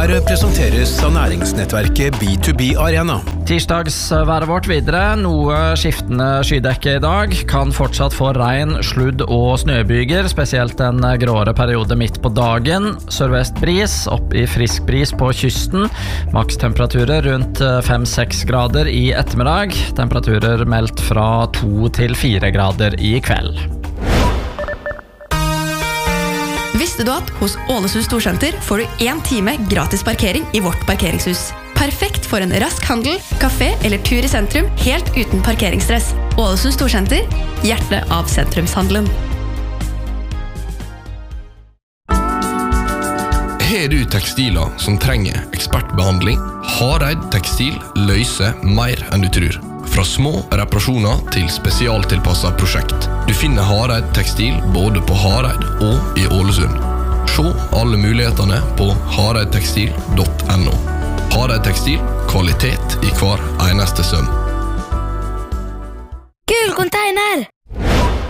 Her presenteres av næringsnettverket B2B Arena. Tirsdagsværet vårt videre, noe skiftende skydekke i dag, kan fortsatt få regn, sludd og snøbyger, spesielt en gråere periode midt på dagen. Sørvest bris, opp i frisk bris på kysten, makstemperaturer rundt 5-6 grader i ettermiddag, temperaturer meldt fra 2 til 4 grader i kveld. Visste du at hos Ålesund Storsenter får du 1 time gratis parkering i vårt parkeringshus? Perfekt for en rask handel, kafé eller tur i sentrum, helt uten parkeringsstress. Ålesund Storsenter, hjertet av sentrumshandelen. Har du tekstiler som trenger ekspertbehandling? Hareid Tekstil løser mer enn du tror. Fra små reparasjoner til spesialtilpasset prosjekt. Du finner Hareid Tekstil både på Hareid og i Ålesund. Se alle mulighetene på hareidtekstil.no. Hareid Tekstil, kvalitet i hver eneste søm.